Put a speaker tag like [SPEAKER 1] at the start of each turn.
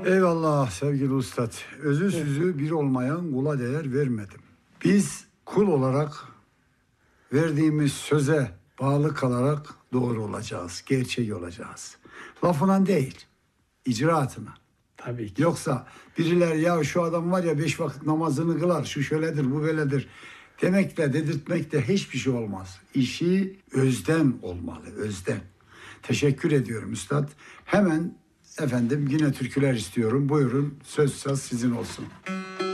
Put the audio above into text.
[SPEAKER 1] Eyvallah sevgili ustad. Özü sözü bir olmayan kula değer vermedim. Biz kul olarak verdiğimiz söze bağlı kalarak doğru olacağız, gerçek olacağız. Lafına değil, icraatına.
[SPEAKER 2] Tabii ki.
[SPEAKER 1] Yoksa birileri ya şu adam var ya 5 vakit namazını kılar, şu şöyledir, bu böyledir demekle, dedirtmekle hiçbir şey olmaz. İşi özden olmalı, özden. Teşekkür ediyorum üstad. Hemen efendim yine türküler istiyorum. Buyurun söz sizin olsun.